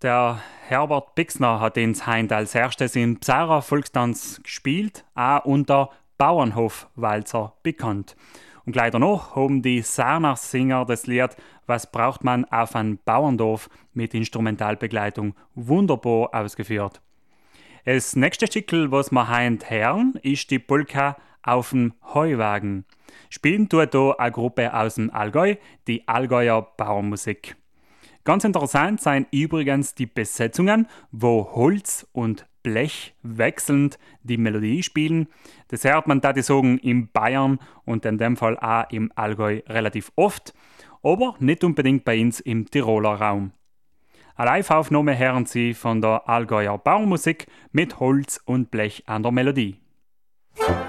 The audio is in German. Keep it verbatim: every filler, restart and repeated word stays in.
Der Herbert Pixner hat ins Heint als erstes im Psarer Volkstanz gespielt, auch unter Bauernhofwalzer bekannt. Und gleich danach haben die Sarner Singer das Lied "Was braucht man auf ein Bauerndorf" mit Instrumentalbegleitung wunderbar ausgeführt. Das nächste Stückel, was wir heint hören, ist die Polka "Auf dem Heuwagen". Spielen tut da eine Gruppe aus dem Allgäu, die Allgäuer Bauernmusik. Ganz interessant seien übrigens die Besetzungen, wo Holz und Blech wechselnd die Melodie spielen. Das hört man, da die sagen, in Bayern und in dem Fall auch im Allgäu relativ oft, aber nicht unbedingt bei uns im Tiroler Raum. Eine Live-Aufnahme hören Sie von der Allgäuer Bauernmusik mit Holz und Blech an der Melodie.